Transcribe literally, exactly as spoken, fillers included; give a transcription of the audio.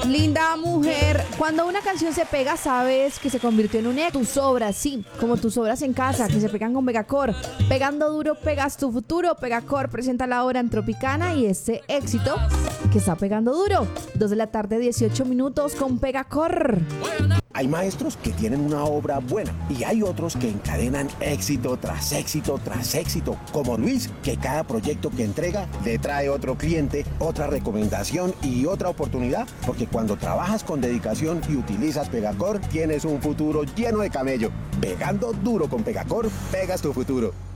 Linda mujer, cuando una canción se pega, sabes que se convirtió en un éxito. Tus obras, sí, como tus obras en casa, que se pegan con Pegacor. Pegando duro, pegas tu futuro. Pegacor presenta la obra en Tropicana y este éxito que está pegando duro. Dos de la tarde, dieciocho minutos con Pegacor. Hay maestros que tienen una obra buena y hay otros que encadenan éxito tras éxito tras éxito, como Luis, que cada proyecto que entrega le trae otro cliente, otra recomendación y otra oportunidad, porque cuando trabajas con dedicación y utilizas Pegacor, tienes un futuro lleno de camello. Pegando duro con Pegacor, pegas tu futuro.